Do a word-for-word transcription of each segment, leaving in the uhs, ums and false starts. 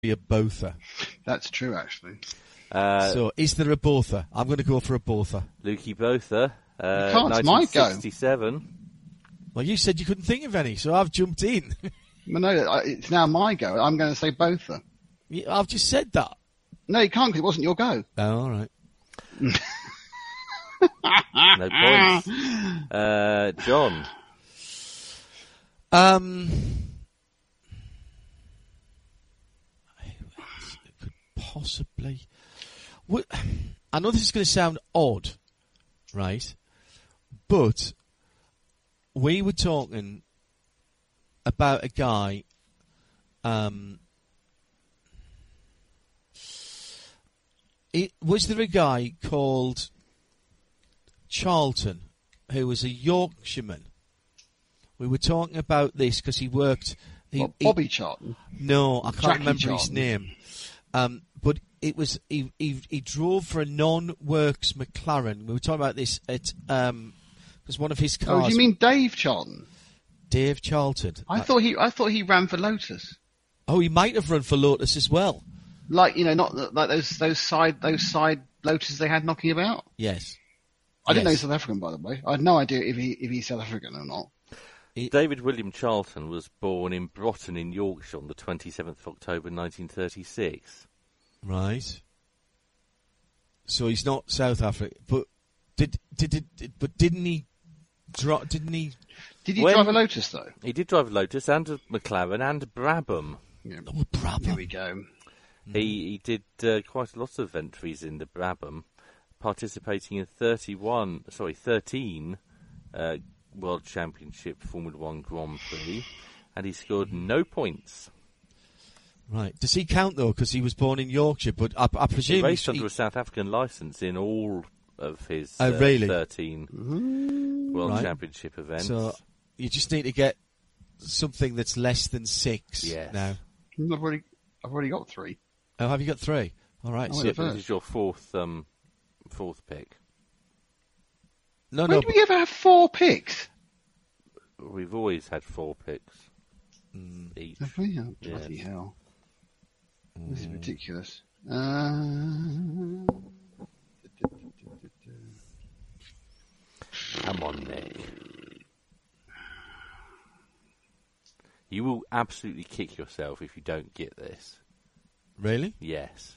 be a Botha. That's true, actually. Uh, so, is there a Botha? I'm going to go for a Botha. Lukey Botha, uh, You can't, it's my go. nineteen sixty-seven. Well, you said you couldn't think of any, so I've jumped in. Well, no, it's now my go. I'm going to say Botha. Yeah, I've just said that. No, you can't, because it wasn't your go. Oh, all right. No points. Uh, John. Um, who else could possibly... Well, I know this is going to sound odd, right? But we were talking about a guy... Um, it, was there a guy called Charlton who was a Yorkshireman? We were talking about this because he worked... He, what, Bobby he, Charlton? No, I can't Jackie remember Charlton. his name. Um, but it was he, he, he drove for a non-works McLaren. We were talking about this at... Um, because one of his cars... Oh, do you mean Dave Charlton? Dave Charlton. I Uh, thought he I thought he ran for Lotus. Oh, he might have run for Lotus as well. Like, you know, not th- like those those side those side Lotuses they had knocking about. Yes. I didn't know he Yes. was South African, by the way. I had no idea if he if he's South African or not. David William Charlton was born in Broughton in Yorkshire on the twenty-seventh of October nineteen thirty-six. Right. So he's not South African, but did did, did, did but didn't he? Dro- didn't he? Did he When- drive a Lotus though? He did drive a Lotus and a McLaren and a Brabham. Yeah. Oh, Here Brabham. we go. He, he did uh, quite a lot of entries in the Brabham, participating in thirty-one, sorry, thirteen uh, World Championship Formula One Grand Prix, and he scored no points. Right. Does he count though? Because he was born in Yorkshire, but I, I He presume raced he's- under he- a South African licence in all of his Oh, uh, really? thirteen World Right. Championship events. So you just need to get something that's less than six Yes. now. I've already I've already got three. Oh, have you got three? All right. I So, went this first. is your fourth um, fourth pick. no, When no. did we ever have four picks? We've always had four picks Mm. each. Have we? Oh, Yes. bloody hell. This is Mm. ridiculous. Uh... Come on, Nick. You will absolutely kick yourself if you don't get this. Really? Yes.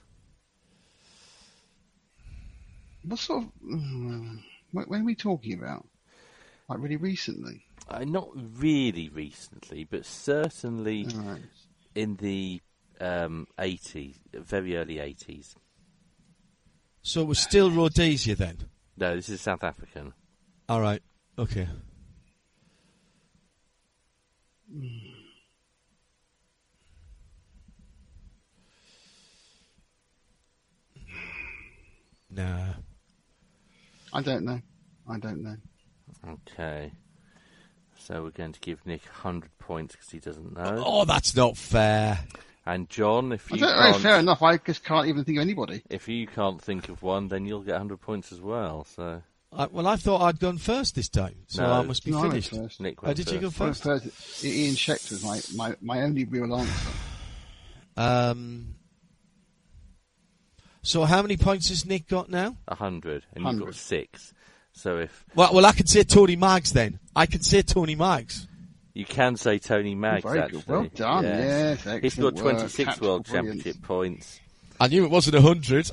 What sort of... What, when are we talking about? Like really recently? Uh, not really recently, but certainly All right. in the um, eighties, very early eighties. So it was still Rhodesia then? No, this is South African. All right. Okay. Nah. I don't know. I don't know. Okay. So we're going to give Nick one hundred points because he doesn't know. Oh, that's not fair. And John, if I you don't know. can't, Fair enough. I just can't even think of anybody. if you can't think of one, then you'll get one hundred points as well. So I, well, I thought I'd gone first this time, so No. I must be No, I went finished. first. Nick Oh, went did you go first. I went first? first. Ian Schechter was my, my, my only real answer. Um. So how many points has Nick got now? A hundred, and you've got Hundred. six. So if Well, well, I can say Tony Maggs then. I can say Tony Maggs. you can say Tony Maggs, Very actually. good. Well done. Yes, excellent He's got work. twenty-six Tactical World brilliance. Championship points. I knew it wasn't a hundred.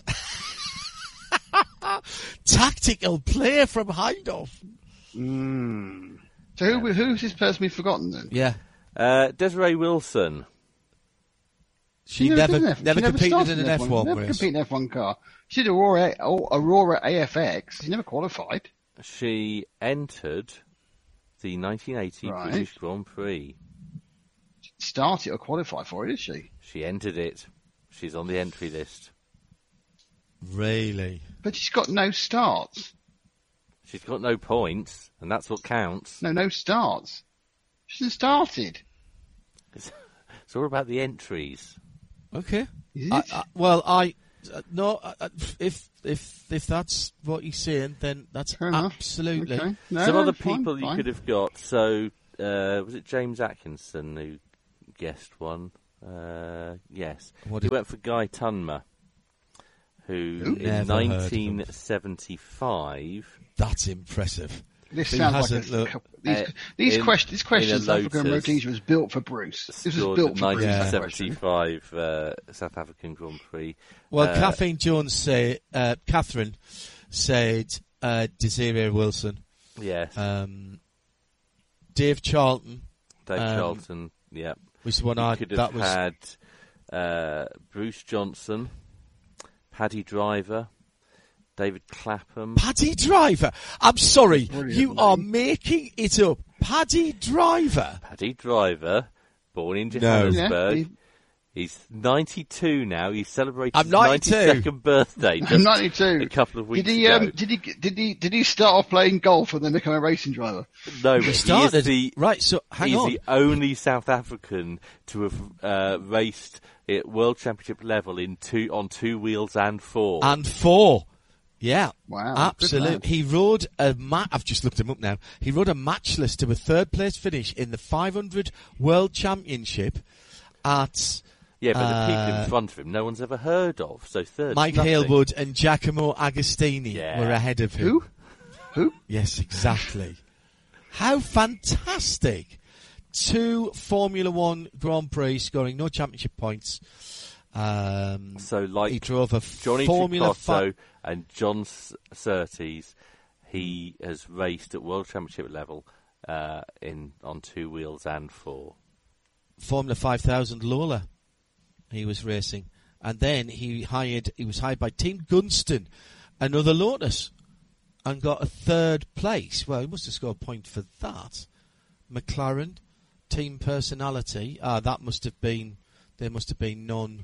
Tactical play from Heindorf. Mm. So who, who's this person we've forgotten then? Yeah, Uh, Desiree Wilson. she never, did an F- never she competed started in an F one Never race. competed in an F one car. She did Aurora, Aurora A F X. She never qualified. She entered the nineteen eighty Right. British Grand Prix. Start it or qualify for it, is she? She entered it. She's on the entry list. Really? But she's got no starts. She's got no points, and that's what counts. No, no starts. She hasn't started. It's, it's all about the entries. Okay. Is I, it? I, well, I uh, no. Uh, if if if that's what he's saying, then that's Fair enough. absolutely. Okay. No, Some other fine, people you fine. could have got. So, uh, was it James Atkinson who guessed one? Uh, yes. What he did- went for Guy Tunmer, who Who? in Never heard of him. nineteen seventy-five... That's impressive. This He sounds like hasn't a, looked- couple, these, Uh, these, in- question, these questions. in a South African Lotus, Road Leisure was built for Bruce. This was scored built the for Bruce. Yeah. That question. nineteen seventy-five uh, South African Grand Prix. Well, Uh, Kathleen Jones say, uh, Catherine said uh, Desiree Wilson, Yes, um, Dave Charlton Dave um, Charlton, yeah. was the one You I could that have was had uh, Bruce Johnson, Paddy Driver, David Clapham. Paddy Driver. I'm sorry, Brilliant you name. are making it up. Paddy Driver. Paddy Driver, born in No. Johannesburg. Yeah, He's ninety-two now. He's celebrating I'm his ninety-two. ninety-second birthday I'm just ninety-two. a couple of weeks Did he? ago. Um, did he? Did he? Did he start off playing golf and then become a racing driver? no, but He he started is the, right. So hang he's on. the only South African to have uh, raced at World Championship level in two on two wheels and four. And four. Yeah. Wow, good Absolutely. lad. He rode a ma- I've just looked him up now. He rode a matchless to a third place finish in the five hundred World Championship at yeah, but the people uh, in front of him, no one's ever heard of. So third, Mike nothing. Halewood and Giacomo Agostini Yeah. were ahead of him. Who? Who? Yes, exactly. How fantastic. Two Formula One Grand Prix scoring no championship points. Um, So like he drove a Johnny Formula Tricotto Five. and John S- Surtees, he has raced at World Championship level uh, in on two wheels and four. Formula five thousand Lola. He was racing, and then he hired. He was hired by Team Gunston, another Lotus, and got a third place. Well, he must have scored a point for that. McLaren, team personality. Ah, that must have been. They must have been non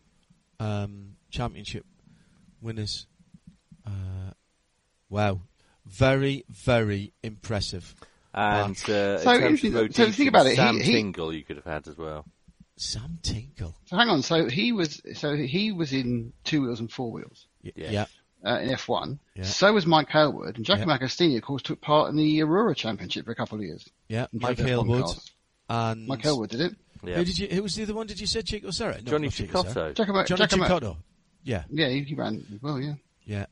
um, championship winners. Uh, wow, very very impressive. And uh, So in terms if you- of road so racing, think about it, he- Sam he- Tingle you could have had as well. Sam Tinkle. So hang on. So he was. So he was in two wheels and four wheels Y- Yes. Yeah. uh, in F one. Yeah. So was Mike Halewood, and Giacomo Yeah. Agostini, of course, took part in the Aurora Championship for a couple of years. Yeah, And Mike drove F one Halewood. cars. And Mike Halewood did it. Yeah. Who did you? Who was the other one? Did you say Chico Serra? No, Johnny not Chico Serra. Chicotto. Giacomo, Johnny Giacomo, Chicotto. Yeah, Yeah, he, he ran well. Yeah. yeah.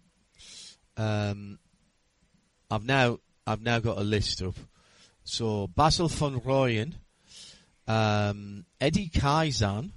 Um, I've now I've now got a list up. So Basil van Rooyen, um, Eddie Kaizen,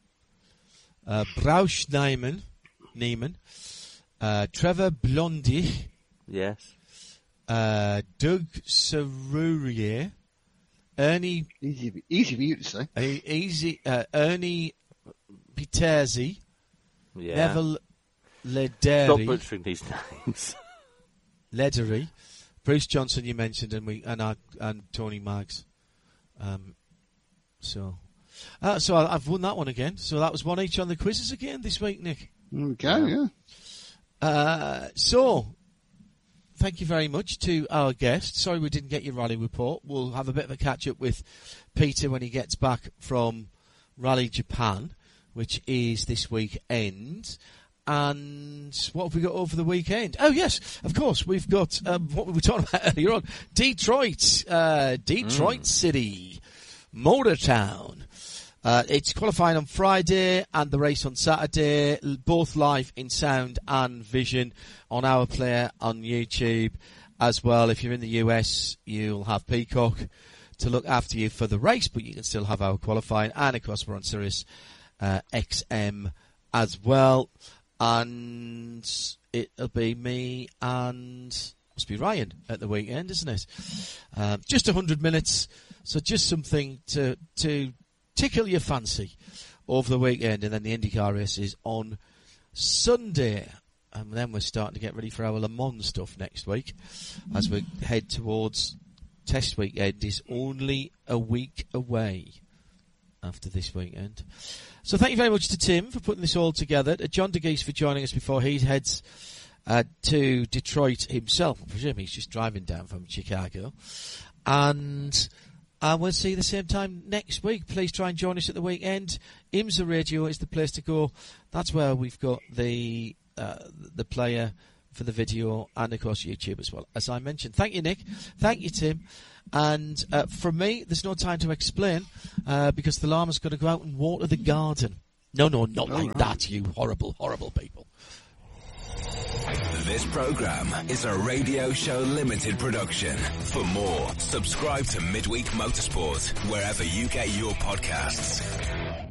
uh, Brausch Neiman, Neiman, uh, Trevor Blondy, Yes. uh, Doug Serurier, Ernie Easy, easy for you to say. uh, easy, uh, Ernie Piterzi, Yeah. Neville Stop Lederi, butchering these names. Ledery, Bruce Johnson you mentioned, and we and our, and Tony Maggs. Um, so, uh, so I, I've won that one again. So that was one each on the quizzes again this week, Nick. There we go. Yeah. Uh, so, thank you very much to our guest. Sorry we didn't get your rally report. We'll have a bit of a catch up with Peter when he gets back from Rally Japan, which is this weekend. And what have we got over the weekend? Oh yes, of course, we've got um, what we were talking about earlier on. Detroit, uh, Detroit Mm. City, Motor Town. Uh, it's qualifying on Friday and the race on Saturday, l- both live in sound and vision on our player on YouTube as well. If you're in the U S, you'll have Peacock to look after you for the race, but you can still have our qualifying. And of course, we're on Sirius uh, X M as well. And it'll be me and must be Ryan at the weekend, isn't it? Um, just a hundred minutes, so just something to to tickle your fancy over the weekend, and then the IndyCar race is on Sunday, and then we're starting to get ready for our Le Mans stuff next week as we head towards test weekend. Is only a week away after this weekend. So thank you very much to Tim for putting this all together, to John DeGeese for joining us before he heads uh, to Detroit himself. I presume he's just driving down from Chicago. And uh, we'll see you the same time next week. Please try and join us at the weekend. IMSA Radio is the place to go. That's where we've got the uh, the player for the video and across YouTube as well, as I mentioned. Thank you, Nick. Thank you, Tim. And uh, from me, there's no time to explain uh, because the llama's going to go out and water the garden. No, no, not Oh, like right. that, you horrible, horrible people. This program is a Radio Show Limited production. For more, subscribe to Midweek Motorsport wherever you get your podcasts.